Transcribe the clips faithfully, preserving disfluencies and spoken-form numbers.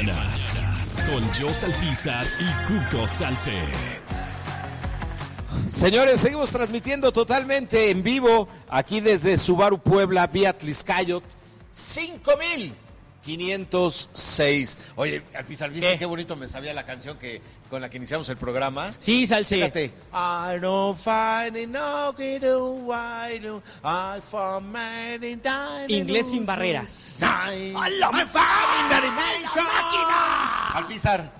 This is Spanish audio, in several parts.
mañanas, con Joss Alpizar y Cuco Salce. Señores, seguimos transmitiendo totalmente en vivo aquí desde Subaru Puebla, vía Tliscayot, cinco mil quinientos seis. Oye, Alpizar, ¿viste ¿Qué? qué bonito me sabía la canción que con la que iniciamos el programa? Sí, Salce. Fíjate. I don't find it, no, I do, I found man in Inglés sin barreras. Alpizar,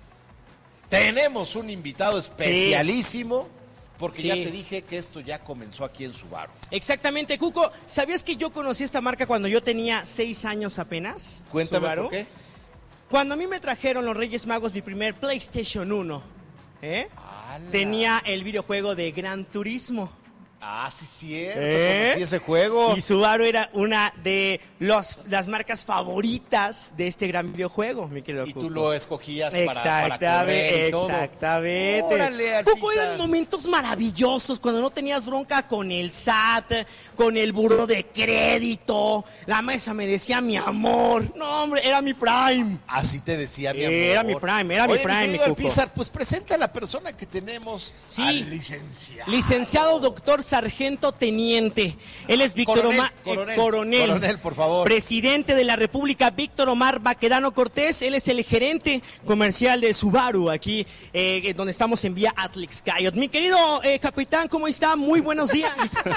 tenemos un invitado especialísimo. Sí. Porque sí. ya te dije que esto ya comenzó aquí en Subaru. Exactamente, Cuco. ¿Sabías que yo conocí esta marca cuando yo tenía seis años apenas? Cuéntame Subaru. por qué. Cuando a mí me trajeron los Reyes Magos mi primer PlayStation uno, ¿eh? tenía el videojuego de Gran Turismo. Ah, sí, cierto. ¿Eh? Conocí ese juego. Y Subaru era una de los, las marcas favoritas de este gran videojuego, mi querido Y Cuco. tú lo escogías exactamente, para, para correr y todo. Exactamente. Órale, Cuco, eran momentos maravillosos cuando no tenías bronca con el S A T, con el buró de crédito. La mesa me decía mi amor. No, hombre, era mi prime. Así te decía mi amor. Era mi prime, era Oye, mi prime, mi mi Cuco. Alpizar, pues presenta a la persona que tenemos, sí. al licenciado. Licenciado doctor sargento teniente. Él es Víctor coronel, Omar coronel, eh, coronel, coronel, por favor. Presidente de la República, Víctor Omar Baquedano Cortés. Él es el gerente comercial de Subaru, aquí eh, donde estamos en vía Tliscayot. Mi querido eh, capitán, ¿cómo está? Muy buenos días.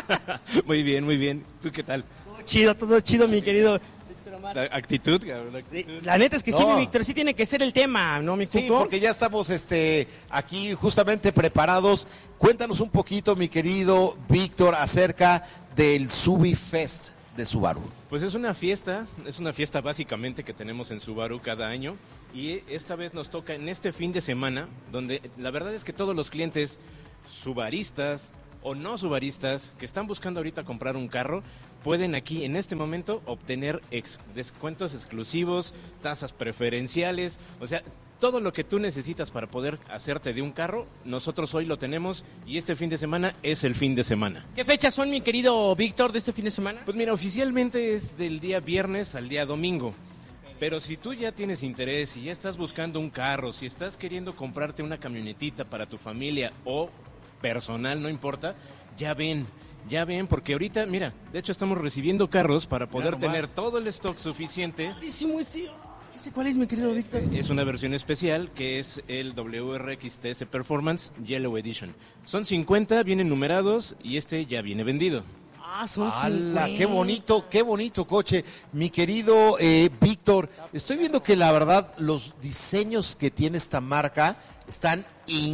Muy bien, muy bien. ¿Tú qué tal? Todo chido, todo chido, mi querido. La actitud, la actitud. La neta es que no. sí, mi Víctor, sí tiene que ser el tema, ¿no, mi Cuco? Sí, porque ya estamos este, aquí justamente preparados. Cuéntanos un poquito, mi querido Víctor, acerca del SubiFest de Subaru. Pues es una fiesta, es una fiesta básicamente que tenemos en Subaru cada año y esta vez nos toca en este fin de semana, donde la verdad es que todos los clientes subaristas o no subaristas que están buscando ahorita comprar un carro, pueden aquí en este momento obtener ex- descuentos exclusivos, tasas preferenciales, o sea, todo lo que tú necesitas para poder hacerte de un carro, nosotros hoy lo tenemos y este fin de semana es el fin de semana. ¿Qué fechas son, mi querido Víctor, de este fin de semana? Pues mira, oficialmente es del día viernes al día domingo. Pero si tú ya tienes interés y ya estás buscando un carro, si estás queriendo comprarte una camionetita para tu familia o personal, no importa, ya ven, ya ven, porque ahorita, mira, de hecho estamos recibiendo carros para poder tener más. todo el stock suficiente. Buenísimo, ese. ¿Ese cuál es, mi querido Víctor? Es una versión especial que es el W R X T S Performance Yellow Edition. Son cincuenta, vienen numerados y este ya viene vendido. Ah, son ¡Hala! ¡Qué bonito, qué bonito coche! Mi querido eh, Víctor, estoy viendo que la verdad los diseños que tiene esta marca están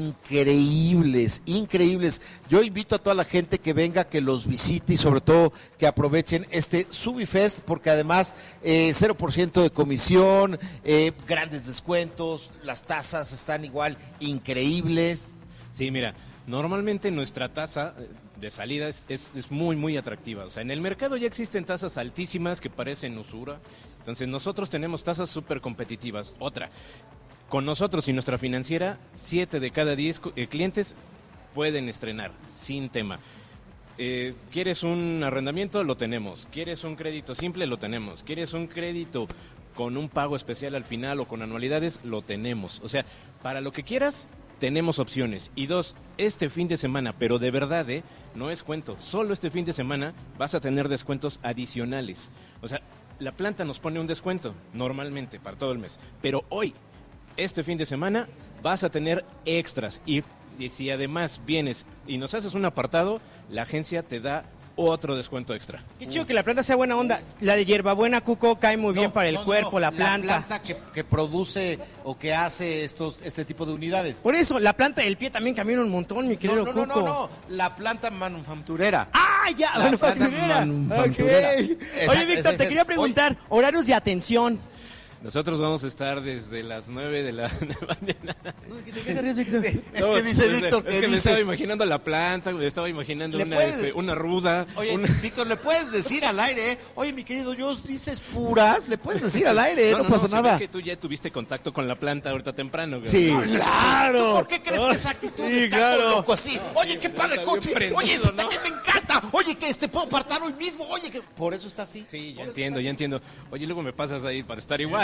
increíbles, increíbles. Yo invito a toda la gente que venga, que los visite y sobre todo que aprovechen este SubiFest porque además eh, cero por ciento de comisión, eh, grandes descuentos, las tasas están igual increíbles. Sí, mira, normalmente nuestra tasa de salida es, es, es muy, muy atractiva. O sea, en el mercado ya existen tasas altísimas que parecen usura. Entonces nosotros tenemos tasas súper competitivas. Otra, con nosotros y nuestra financiera, siete de cada diez eh, clientes pueden estrenar sin tema. Eh, ¿Quieres un arrendamiento? Lo tenemos. ¿Quieres un crédito simple? Lo tenemos. ¿Quieres un crédito con un pago especial al final o con anualidades? Lo tenemos. O sea, para lo que quieras, tenemos opciones. Y dos, este fin de semana, pero de verdad, ¿eh? No es cuento, solo este fin de semana vas a tener descuentos adicionales. O sea, la planta nos pone un descuento normalmente para todo el mes, pero hoy, este fin de semana, vas a tener extras. Y, y si además vienes y nos haces un apartado, la agencia te da otro descuento extra. Qué chido que la planta sea buena onda. La de hierbabuena, Cuco, cae muy bien no, para el no, cuerpo, no, la la planta. La planta que, que produce o que hace estos este tipo de unidades. Por eso, la planta del pie también camina un montón, mi querido no, no, Cuco. No, no, no, la planta manufacturera. ¡Ah, ya! La manufacturera. manufacturera. Okay. Esa, Oye, Víctor, esa, te esa, quería preguntar, oye, horarios de atención. Nosotros vamos a estar desde las nueve de la mañana. ¿De qué te ríes, Víctor? Es que dice Víctor que Es que me dice... estaba imaginando la planta, me estaba imaginando una, puedes... este, una ruda. Oye, una... Víctor, ¿le puedes decir al aire? Eh? Oye, mi querido, yo dices puras, ¿le puedes decir al aire? No, no, no pasa no, nada. Se ve que tú ya tuviste contacto con la planta ahorita temprano. Güey. Sí, no, claro. ¿Tú por qué crees que esa actitud sí, está claro. loco así? Oye, qué padre coche. Prendido, Oye, ese ¿no? también me encanta. Oye, que este puedo apartar hoy mismo. Oye, que por eso está así. Sí, ya por entiendo, ya entiendo. Oye, luego me pasas ahí para estar igual.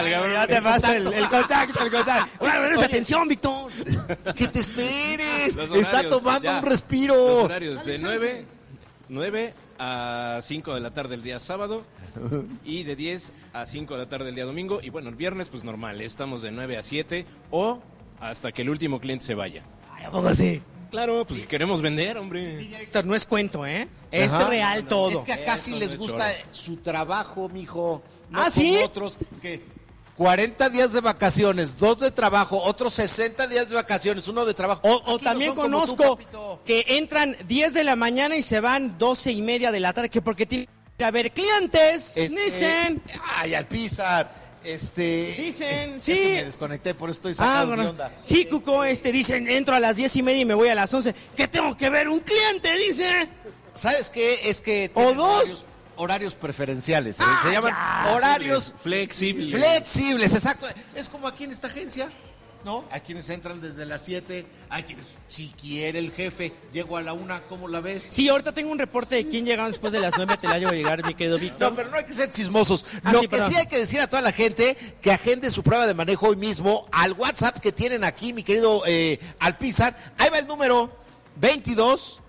Ay, cabrón, ya te paso el, el contacto, el contacto. Bueno, bueno, atención, Víctor. Que te esperes. Los horarios, Está tomando ya. un respiro. Los horarios de nueve, nueve a cinco de la tarde el día sábado y de diez a cinco de la tarde el día domingo. Y bueno, el viernes pues normal, estamos de nueve a siete o hasta que el último cliente se vaya. Ay, ¿a poco así? Claro, pues si queremos vender, hombre. Víctor, no es cuento, ¿eh? Es Ajá. real No, no, todo. Es que acá sí Eso les no es gusta choro. su trabajo, mijo. No ¿Ah, como sí? otros que cuarenta días de vacaciones, dos de trabajo, otros sesenta días de vacaciones, uno de trabajo. O, o Aquí no también son como tú, conozco papito. que entran diez de la mañana y se van doce y media de la tarde, que porque tienen que haber clientes, Este, dicen. Ay, al pisar. Este. Dicen, es sí. que me desconecté, por eso estoy Ah, sacado bueno. de onda. Sí, Cuco, este, dicen, entro a las diez y media y me voy a las once. ¿Qué tengo que ver? Un cliente, dice. ¿Sabes qué? Es que. O tienen dos. Horarios, horarios preferenciales. ¿eh? Ah, Se llaman ya. horarios Flexible. flexibles, exacto. Es como aquí en esta agencia, ¿no? Hay quienes entran desde las siete, hay quienes, si quiere el jefe, llego a la una, ¿cómo la ves? Sí, ahorita tengo un reporte de quién llegaron después de las nueve, te la llevo a llegar, mi querido Víctor. No, pero no hay que ser chismosos. Ah, Lo sí, que perdón. sí hay que decir a toda la gente que agende su prueba de manejo hoy mismo al WhatsApp que tienen aquí, mi querido eh, Alpizar. Ahí va el número veintidós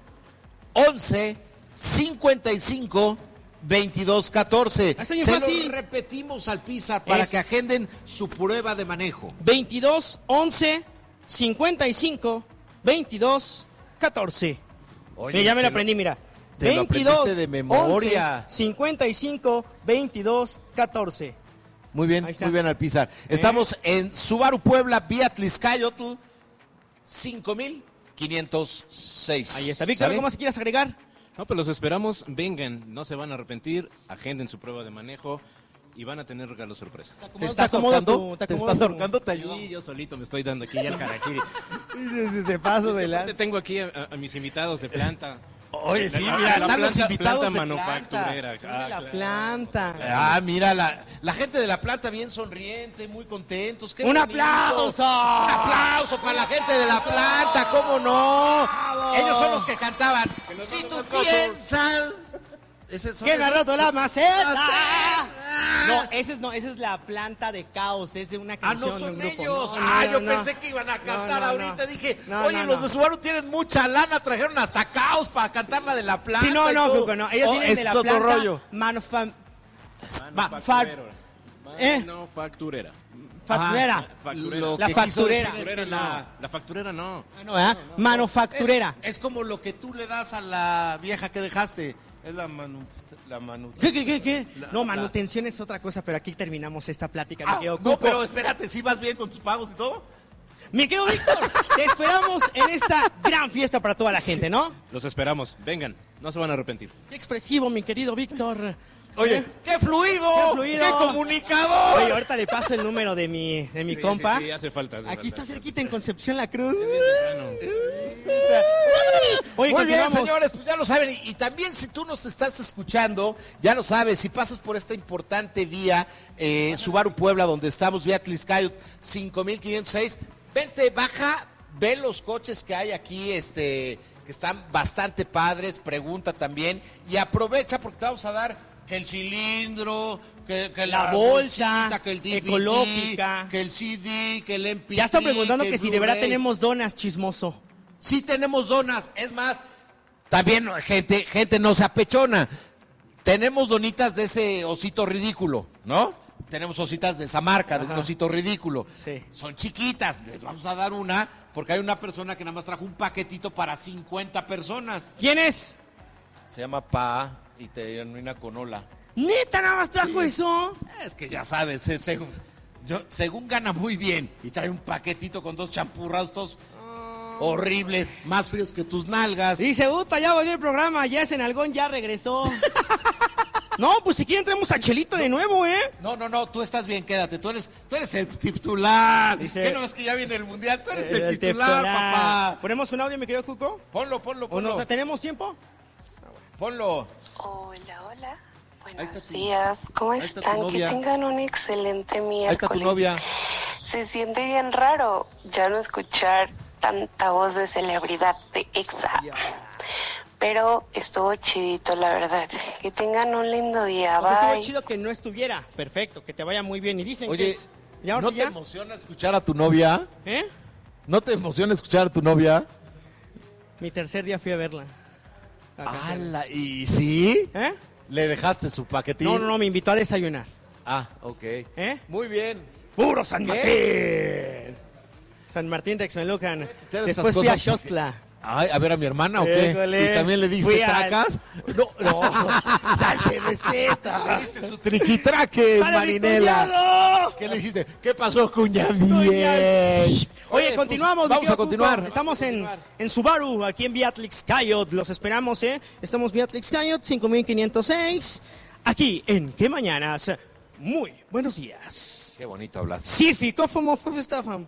once cincuenta y cinco veintidós catorce. Está bien Se fácil. lo repetimos al Pizar para Es- que agenden su prueba de manejo. veintidós once cincuenta y cinco veintidós catorce. Oye, Que ya me lo te lo- aprendí, mira. te lo aprendiste de memoria. once, cincuenta y cinco veintidós catorce. Muy bien, Ahí está. muy bien Alpizar. Estamos en Subaru Puebla, vía Tliscayotl, cinco mil quinientos seis. Ahí está. Víctor, ¿Sale? ¿cómo más quieres agregar? No, pues los esperamos, vengan, no se van a arrepentir, agenden su prueba de manejo y van a tener regalo sorpresa. ¿Te estás acomodo ahorcando? tu- ¿Te acomodo estás tu- ahorcando? ¿Te ayudo? Sí, yo solito me estoy dando aquí ya el harakiri. Se paso de Aparte tengo aquí a, a- a mis invitados de planta. Oye, sí, La- mira, la están los planta- invitados planta de manufacturera. planta. Ah, la claro. planta. Ah, mira, la, la gente de la planta bien sonriente, muy contentos. ¡Qué ¡Un bonito! aplauso! ¡Un aplauso para la gente de la planta! ¿Cómo no? ¡Bravo! Ellos son los que cantaban. nos Si dan tú un aplauso. piensas... Ese son ¿Quién ha esos- roto la maceta? Maceta. No, esa es, no, esa es la planta de caos, es de una Ah, canción no de son un grupo. ellos. No, no, ah, no, yo no. pensé que iban a cantar No, no, ahorita. no. Dije, No, oye, no, los no. de Subaru tienen mucha lana, trajeron hasta caos para cantar la de la planta. Sí, no, y no, todo. Cuco, no. Ellos Oh, vienen de ese la es otro planta rollo. manufa- Manufacturera. ¿Eh? Manufacturera. facturera. Ah, Facturera. lo La que quiso facturera. decir es que Facturera la- no. La facturera no. Ah, no, ¿verdad? Manufacturera. Es, es como lo que tú le das a la vieja que dejaste. Es la manu... La manu... ¿Qué, qué, qué, qué? La- No, la- manutención es otra cosa, pero aquí terminamos esta plática. mi Ah, querido no, Cuco. pero espérate, ¿sí vas bien con tus pagos y todo? Mi querido Víctor, te esperamos en esta gran fiesta para toda la gente, ¿no? Los esperamos. Vengan, no se van a arrepentir. Qué expresivo, mi querido Víctor. Oye, ¿Eh? ¡qué fluido! ¡Qué fluido! ¡Qué comunicador! Oye, ahorita le paso el número de mi, de mi Sí, compa. sí, sí, hace falta. hace Aquí está falta. cerquita en Concepción La Cruz. Bueno, Oye, Muy bien, continuamos. señores, pues ya lo saben. Y, y también si tú nos estás escuchando, ya lo sabes, si pasas por esta importante vía, eh, Subaru Puebla, donde estamos, vía Tliscayotl cinco mil quinientos seis, vente, baja, ve los coches que hay aquí, este, que están bastante padres, pregunta también, y aprovecha porque te vamos a dar que el cilindro, que, que La la, bolsa, bolsita, que el D V D, ecológica. que el C D, que el M P tres. Ya están preguntando que, el si de verdad Blu-ray. tenemos donas, chismoso. Sí tenemos donas, es más, también gente, gente no se apechona. Tenemos donitas de ese osito ridículo, ¿no? Tenemos ositas de esa marca, de un osito ridículo. Sí. Son chiquitas, les vamos a dar una, porque hay una persona que nada más trajo un paquetito para cincuenta personas. ¿Quién es? Se llama Pa y te denomina Conola. ¿Neta nada más trajo eso? Es que ya sabes, eh, según, yo, según gana muy bien y trae un paquetito con dos champurrados todos horribles, más fríos que tus nalgas. Dice, puta, ya volvió el programa, ya es en Algón, ya regresó. No, pues si quieren traemos a Chelito de nuevo, ¿eh? No, no, no, tú estás bien, quédate. Tú eres, tú eres el titular. Dice- ¿Qué no es que ya viene el mundial? Tú eres el, El titular, titular. papá. ¿Ponemos un audio, mi querido Cuco? Ponlo, ponlo, ¿O ponlo. no? ¿Tenemos tiempo? Ponlo. Hola, hola. Ahí Buenos está tu- días. ¿Cómo ahí está tu están? Que novia. tengan un excelente miércoles. Ahí está tu novia. Se siente bien raro ya no escuchar tanta voz de celebridad de Exa. pero estuvo chidito, la verdad. Que tengan un lindo día, Pues estuvo bye. chido que no estuviera. Perfecto, que te vaya muy bien. Y dicen que Oye, es... ¿Y ahora ¿no sí te ya? emociona escuchar a tu novia? ¿Eh? ¿No te emociona escuchar a tu novia? Mi tercer día fui a verla. A Canciones. ¡Hala! ¿Y sí? ¿Eh? ¿Le dejaste su paquetín? No, no, no, me invitó a desayunar. Ah, ok. ¿Eh? Muy bien. ¡Puro San ¿Qué? Martín! San Martín de Exmelucan. Te das Después esas fui a cosas Xostla. Ay, a ver a mi hermana o qué. Híjole. ¿Y también le diste Fui al- tracas? No, no. ¡Sal, se respeta! Le diste su triquitraque, ¡Sale mi Marinela. cuñado! ¿Qué le dijiste? ¿Qué pasó, Cuñado. cuñadín? Oye, continuamos. pues, mi vamos querido a continuar. Cuco. Estamos en, en Subaru, aquí en Beatrix Coyote. Los esperamos, ¿eh? Estamos Beatrix Coyote, cinco mil quinientos seis. Aquí en ¿Qué Mañanas? Muy buenos días. Qué bonito hablaste. Sifi, ¿cómo fue esta fan?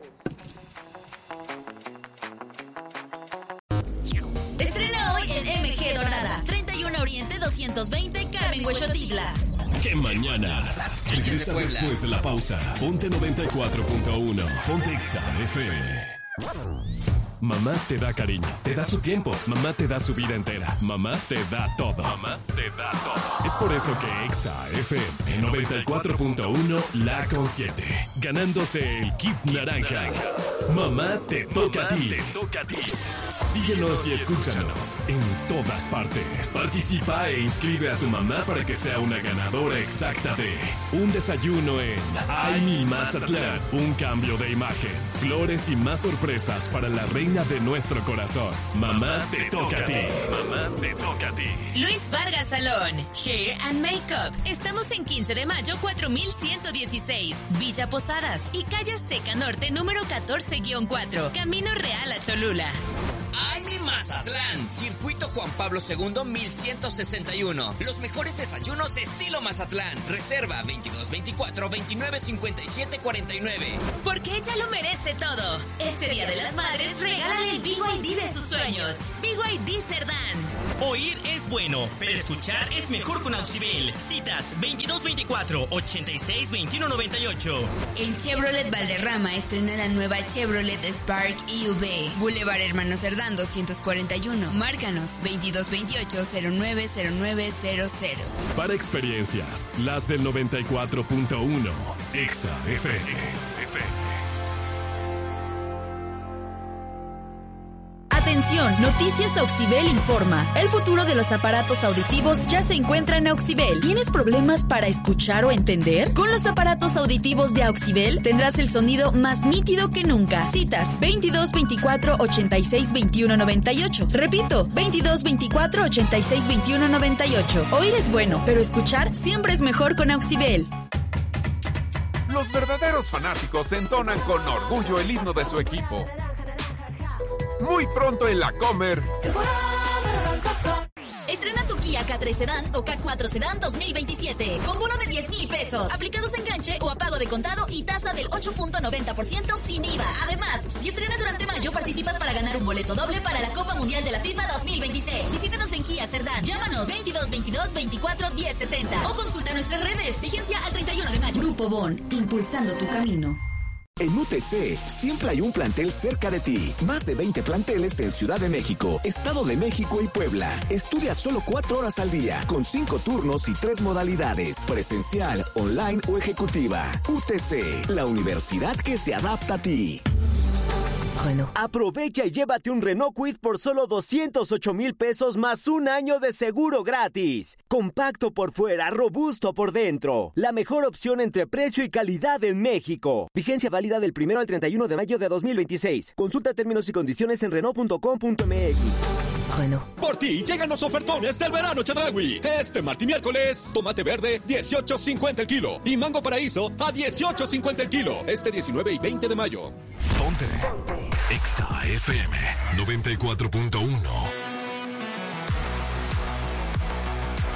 Estrena hoy en M G Dorada, treinta y uno Oriente doscientos veinte, Carmen Huexotitla. ¿Qué mañanas? Regresa después de la pausa. Ponte noventa y cuatro punto uno. Ponte Exa F M. Mamá te da cariño, te da su tiempo, mamá te da su vida entera, mamá te da todo, mamá te da todo. Es por eso que Exa F M noventa y cuatro punto uno la consiente, ganándose el kit naranja. Mamá te toca a ti. Síguenos y escúchanos en todas partes. Participa e inscribe a tu mamá para que sea una ganadora exacta de un desayuno en Ay Mi Mazatlán, un cambio de imagen, flores y más sorpresas para la reina de nuestro corazón. Mamá te toca a ti. Mamá te toca a ti. Luis Vargas Salón, Hair and Makeup. Estamos en quince de mayo, cuatro mil ciento dieciséis, Villa Posadas y calle Azteca Norte, número catorce guión cuatro, Camino Real a Cholula. ¡Ay, mi Mazatlán! Circuito Juan Pablo segundo, mil ciento sesenta y uno. Los mejores desayunos estilo Mazatlán. Reserva veintidós veinticuatro, veintinueve cincuenta y siete cuarenta y nueve. Porque ella lo merece todo. Este Día de las Madres, regálale el Bigo I D de sus sueños. Bigo I D Cerdán. Oír es bueno, pero escuchar es mejor con Auxibel. Citas veintidós veinticuatro, ochenta y seis, veintiuno noventa y ocho. En Chevrolet Valderrama estrena la nueva Chevrolet Spark I V. Boulevard Hermano Cerdán doscientos cuarenta y uno. Márcanos veintidós veintiocho, cero nueve cero nueve cero cero. Para experiencias, las del noventa y cuatro punto uno. Exa F M. Atención, Noticias Auxibel informa. El futuro de los aparatos auditivos ya se encuentra en Auxibel. ¿Tienes problemas para escuchar o entender? Con los aparatos auditivos de Auxibel tendrás el sonido más nítido que nunca. Citas veintidós veinticuatro, ochenta y seis, veintiuno noventa y ocho. Repito, veintidós veinticuatro, ochenta y seis, veintiuno noventa y ocho. Oír es bueno, pero escuchar siempre es mejor con Auxibel. Los verdaderos fanáticos entonan con orgullo el himno de su equipo. Muy pronto en la Comer. Estrena tu Kia K tres Sedan o K cuatro Sedan dos mil veintisiete con bono de diez mil pesos, aplicados en enganche o a pago de contado y tasa del ocho punto noventa por ciento sin I V A. Además, si estrenas durante mayo, participas para ganar un boleto doble para la Copa Mundial de la FIFA dos mil veintiséis. Visítanos en Kia Cerdán. Llámanos veintidós veintidós, veinticuatro, diez setenta o consulta nuestras redes. Vigencia al treinta y uno de mayo. Grupo Bon, impulsando tu camino. En U T C siempre hay un plantel cerca de ti. Más de veinte planteles en Ciudad de México, Estado de México y Puebla. Estudia solo cuatro horas al día, con cinco turnos y tres modalidades: presencial, online o ejecutiva. U T C, la universidad que se adapta a ti. Renault. Aprovecha y llévate un Renault Kwid por solo doscientos ocho mil pesos más un año de seguro gratis. Compacto por fuera, robusto por dentro. La mejor opción entre precio y calidad en México. Vigencia válida del primero al treinta y uno de mayo de dos mil veintiséis. Consulta términos y condiciones en Renault punto com punto m x. Renault. Por ti llegan los ofertones del verano Chedraui. Este martes y miércoles, tomate verde dieciocho cincuenta el kilo y mango paraíso a dieciocho cincuenta el kilo. Este diecinueve y veinte de mayo. Ponte Exa F M noventa y cuatro punto uno.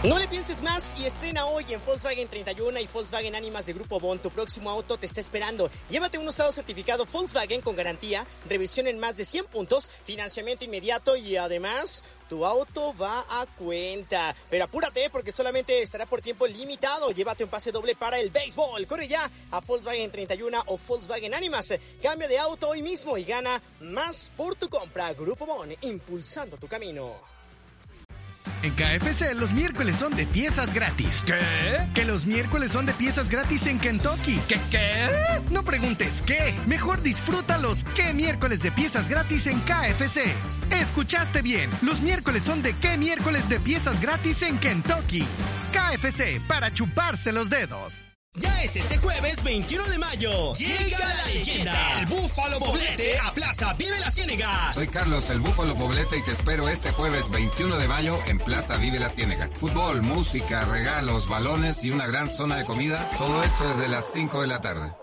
No le pienses más y estrena hoy en Volkswagen treinta y uno y Volkswagen Animas de Grupo Bon. Tu próximo auto te está esperando. Llévate un usado certificado Volkswagen con garantía, revisión en más de cien puntos, financiamiento inmediato y además tu auto va a cuenta. Pero apúrate porque solamente estará por tiempo limitado. Llévate un pase doble para el béisbol. Corre ya a Volkswagen treinta y uno o Volkswagen Animas. Cambia de auto hoy mismo y gana más por tu compra. Grupo Bon, impulsando tu camino. En K F C los miércoles son de piezas gratis. ¿Qué? Que los miércoles son de piezas gratis en Kentucky. ¿Qué qué? No preguntes qué. Mejor disfruta los qué miércoles de piezas gratis en K F C. Escuchaste bien. Los miércoles son de qué miércoles de piezas gratis en Kentucky. K F C, para chuparse los dedos. Ya es este jueves veintiuno de mayo. Llega la leyenda, el Búfalo Poblete a Plaza Vive la Ciénega. Soy Carlos, el Búfalo Poblete, y te espero este jueves veintiuno de mayo en Plaza Vive la Ciénega. Fútbol, música, regalos, balones y una gran zona de comida. Todo esto desde las cinco de la tarde.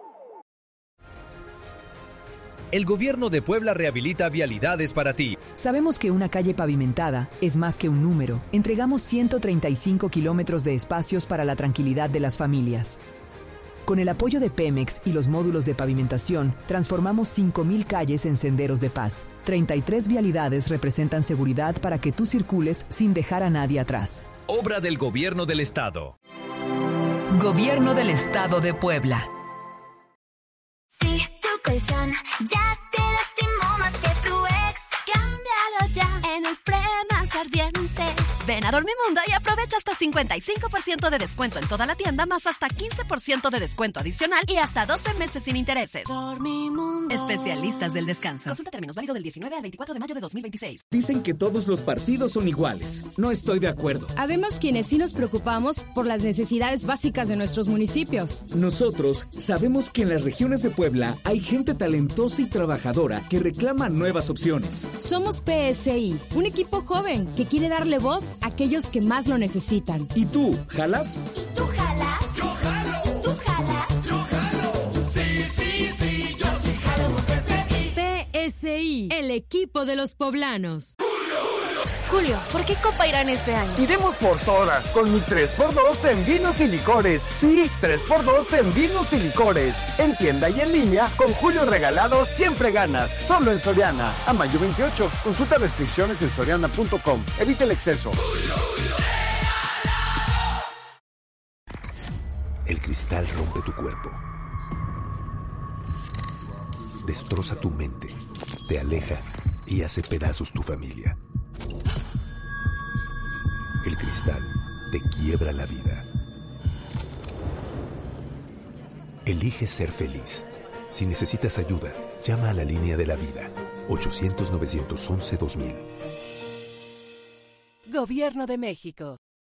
El gobierno de Puebla rehabilita vialidades para ti. Sabemos que una calle pavimentada es más que un número. Entregamos ciento treinta y cinco kilómetros de espacios para la tranquilidad de las familias. Con el apoyo de Pemex y los módulos de pavimentación, transformamos cinco mil calles en senderos de paz. treinta y tres vialidades representan seguridad para que tú circules sin dejar a nadie atrás. Obra del Gobierno del Estado. Gobierno del Estado de Puebla. Si tu colchón ya te lastimó más que tu ex, cámbialo ya en el pre-más ardiente. Ven a Dormimundo y aprovecha hasta cincuenta y cinco por ciento de descuento en toda la tienda, más hasta quince por ciento de descuento adicional y hasta doce meses sin intereses. Dormimundo. Especialistas del descanso. Consulta términos, válido del diecinueve al veinticuatro de mayo de dos mil veintiséis. Dicen que todos los partidos son iguales. No estoy de acuerdo. Habemos quienes sí nos preocupamos por las necesidades básicas de nuestros municipios. Nosotros sabemos que en las regiones de Puebla hay gente talentosa y trabajadora que reclama nuevas opciones. Somos P S I, un equipo joven que quiere darle voz a aquellos que más lo necesitan. ¿Y tú, jalas? ¿Y tú jalas? ¡Yo jalo! ¿Tú jalas? ¡Yo jalo! Sí, sí, sí, yo sí jalo con P S I. P S I, el equipo de los poblanos. Julio, ¿por qué Copa Irán este año? Iremos por todas, con mi tres por dos en vinos y licores. Sí, tres por dos en vinos y licores. En tienda y en línea, con Julio regalado siempre ganas. Solo en Soriana. A mayo veintiocho. Consulta restricciones en soriana punto com. Evita el exceso. El cristal rompe tu cuerpo. Destroza tu mente. Te aleja y hace pedazos tu familia. El cristal te quiebra la vida. Elige ser feliz. Si necesitas ayuda, llama a la línea de la vida. ochocientos, novecientos once, dos mil. Gobierno de México.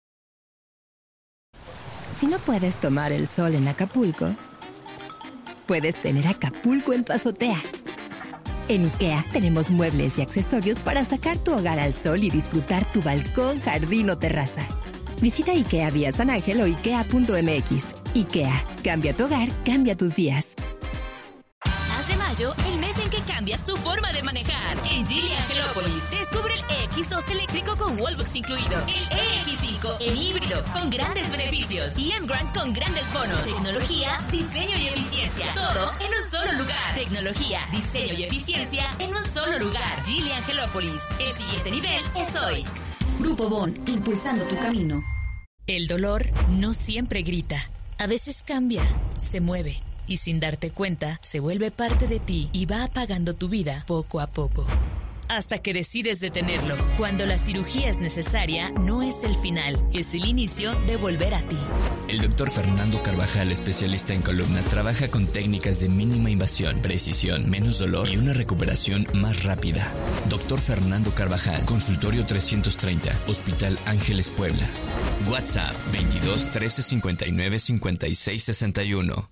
Si no puedes tomar el sol en Acapulco, puedes tener Acapulco en tu azotea. En IKEA tenemos muebles y accesorios para sacar tu hogar al sol y disfrutar tu balcón, jardín o terraza. Visita IKEA vía San Ángel o ikea punto m x. IKEA, cambia tu hogar, cambia tus días. Haz de mayo el mes en que cambias tu forma de manejar. En Geely Angelópolis, descubre el E X dos eléctrico con wallbox incluido, el E X cinco en híbrido con grandes beneficios y M Grand con grandes bonos. Tecnología, diseño y eficiencia, todo en un solo lugar. Tecnología, diseño y eficiencia en un solo lugar. Geely Angelópolis, el siguiente nivel es hoy. Grupo Bon, impulsando tu camino. El dolor no siempre grita, a veces cambia, se mueve. Y sin darte cuenta, se vuelve parte de ti y va apagando tu vida poco a poco. Hasta que decides detenerlo. Cuando la cirugía es necesaria, no es el final, es el inicio de volver a ti. El doctor Fernando Carvajal, especialista en columna, trabaja con técnicas de mínima invasión, precisión, menos dolor y una recuperación más rápida. Doctor Fernando Carvajal, consultorio trescientos treinta, Hospital Ángeles Puebla. WhatsApp veintidós, trece, cincuenta y nueve, cincuenta y seis, sesenta y uno.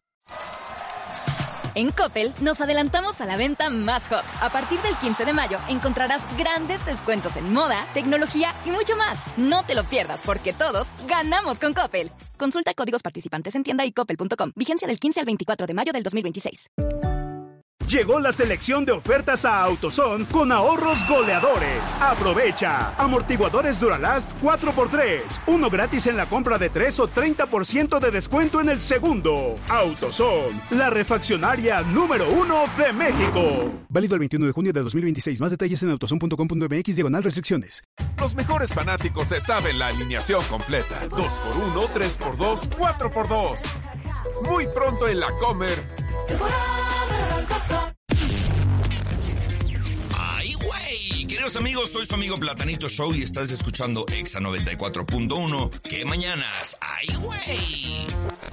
En Coppel nos adelantamos a la venta más hot. A partir del quince de mayo encontrarás grandes descuentos en moda, tecnología y mucho más. No te lo pierdas porque todos ganamos con Coppel. Consulta códigos participantes en tienda y coppel punto com. Vigencia del quince al veinticuatro de mayo del dos mil veintiséis. Llegó la selección de ofertas a AutoZone con ahorros goleadores. Aprovecha. Amortiguadores Duralast cuatro por tres. Uno gratis en la compra de tres o treinta por ciento de descuento en el segundo. AutoZone, la refaccionaria número uno de México. Válido el veintiuno de junio de dos mil veintiséis. Más detalles en autozone punto com punto m x diagonal restricciones. Los mejores fanáticos se saben la alineación completa. dos por uno, tres por dos, cuatro por dos. Muy pronto en la Comer. ¡Ay, güey! Queridos amigos, soy su amigo Platanito Show y estás escuchando Exa noventa y cuatro punto uno. ¡Qué mañanas! ¡Ay, güey!